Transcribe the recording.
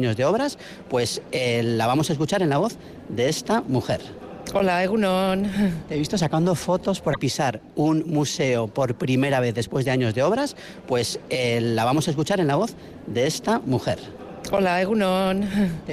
años de obras, pues la vamos a escuchar en la voz de esta mujer. Hola, Egunon. Te he visto sacando fotos por pisar un museo por primera vez después de años de obras, pues la vamos a escuchar en la voz de esta mujer. Hola, Egunon.